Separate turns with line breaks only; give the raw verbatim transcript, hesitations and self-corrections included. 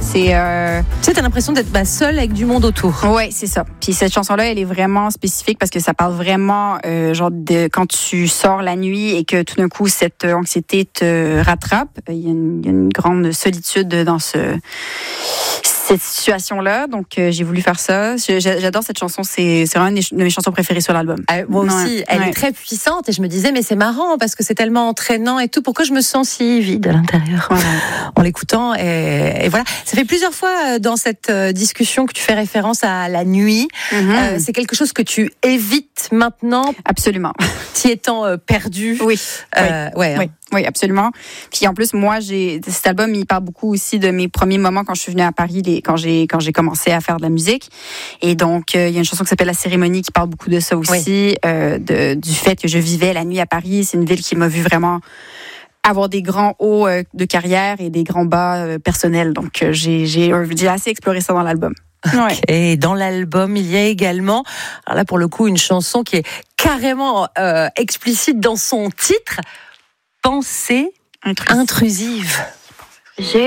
C'est. Euh...
Tu sais, t'as l'impression d'être bah, seule avec du monde autour.
Ouais, c'est ça. Puis cette chanson-là, elle est vraiment spécifique parce que ça parle vraiment, euh, genre de quand tu sors la nuit et que tout d'un coup cette anxiété te rattrape. Il y a une, il y a une grande solitude dans ce. cette situation-là, donc euh, j'ai voulu faire ça. J'adore cette chanson, c'est, c'est vraiment une de mes chansons préférées sur l'album.
Euh, moi aussi,
ouais.
elle
ouais.
est très puissante et je me disais, mais c'est marrant parce que c'est tellement entraînant et tout, pourquoi je me sens si vide à l'intérieur ouais. en l'écoutant et, et voilà. Ça fait plusieurs fois dans cette discussion que tu fais référence à la nuit. Mm-hmm. Euh, c'est quelque chose que tu évites maintenant.
Absolument.
T'y étant euh, perdu.
Oui.
Euh,
oui.
Ouais.
oui. Oui, absolument. Puis en plus, moi, j'ai cet album, il parle beaucoup aussi de mes premiers moments quand je suis venue à Paris, les, quand j'ai quand j'ai commencé à faire de la musique. Et donc, euh, il y a une chanson qui s'appelle La Cérémonie qui parle beaucoup de ça aussi, oui. euh, de, du fait que je vivais la nuit à Paris. C'est une ville qui m'a vu vraiment avoir des grands hauts euh, de carrière et des grands bas euh, personnels. Donc, euh, j'ai, j'ai, j'ai assez exploré ça dans l'album.
Ouais. Et dans l'album, il y a également, alors là pour le coup, une chanson qui est carrément euh, explicite dans son titre. Pensée intrusive. intrusive.
J'ai